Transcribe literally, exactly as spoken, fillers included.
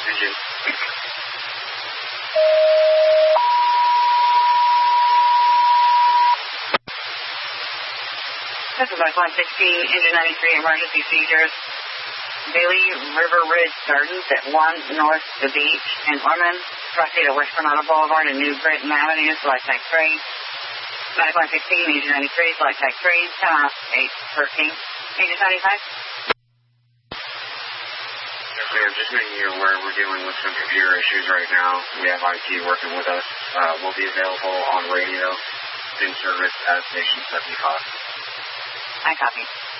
Engine. This is Lifeline sixteen, Engine ninety-three, emergency seizures. Bailey River Ridge Gardens at one North the Beach in Ormond. Proceed at West Granada Boulevard and New Britain Avenue, flight type three. Lifeline sixteen, Engine ninety-three, flight type three, ten off, eight thirteen. Engine ninety-five. Ma'am, just making you aware we're dealing with some computer issues right now. We have I T working with us. Uh, we'll be available on radio in service at Station seventy-five. I copy.